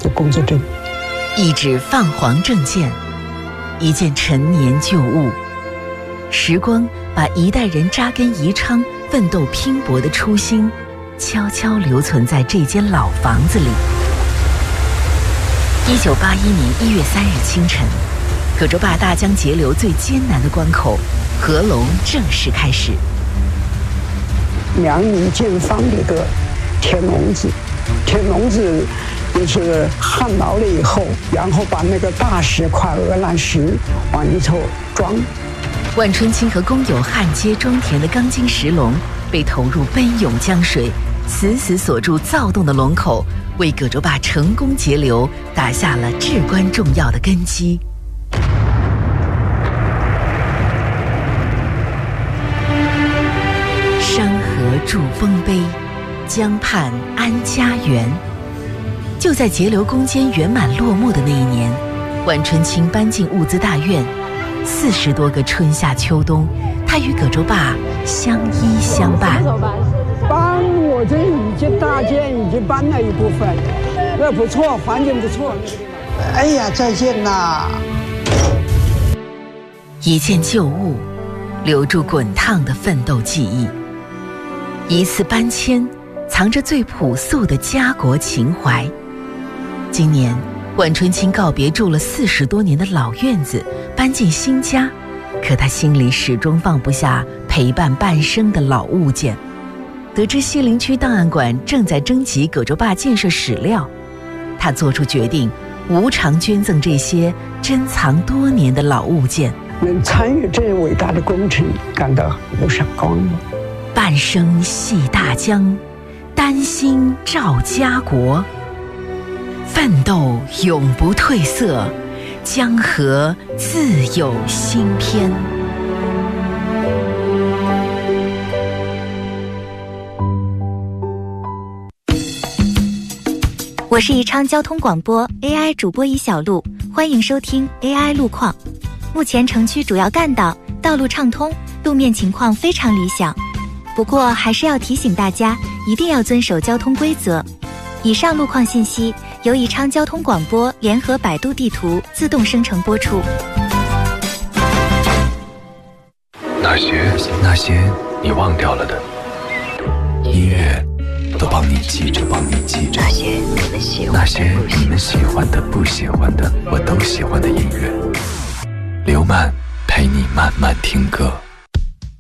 的工作证。 一纸泛黄证件，一件陈年旧物，时光把一代人扎根宜昌、奋斗拼搏的初心，悄悄留存在这间老房子里。1981年1月3日清晨，葛洲坝大江截流最艰难的关口——合龙正式开始。 2米见方的一个铁笼子，铁笼子就是焊牢了以后，然后把那个大石块鹅卵石往里头装。 万春青和工友焊接装填的钢筋石笼被投入奔涌江水，死死锁住躁动的龙口，为葛洲坝成功截流打下了至关重要的根基。山河筑丰碑，江畔安家园。就在截流攻坚圆满落幕的那一年，万春青搬进物资大院，40多个春夏秋冬，他与葛洲坝相依相伴。 搬我这已经大件已经搬了一部分，那不错，环境不错。哎呀，再见啦！ 一件旧物，留住滚烫的奋斗记忆；一次搬迁，藏着最朴素的家国情怀。今年，万春青告别住了40多年的老院子，搬进新家，可他心里始终放不下陪伴半生的老物件。得知西陵区档案馆正在征集葛洲坝建设史料，他做出决定，无偿捐赠这些珍藏多年的老物件。 能参与这伟大的工程，感到无上光荣。 半生系大江，丹心照家国。奋斗永不褪色，江河自有新篇。 我是宜昌交通广播 AI 主播宜小璐，欢迎收听 AI 路况。目前城区主要干道道路畅通，路面情况非常理想。不过还是要提醒大家，一定要遵守交通规则。以上路况信息由宜昌交通广播联合百度地图自动生成播出。 那些你忘掉了的音乐，都帮你记着。那些你们喜欢的、不喜欢的，我都喜欢的音乐。刘曼陪你慢慢听歌。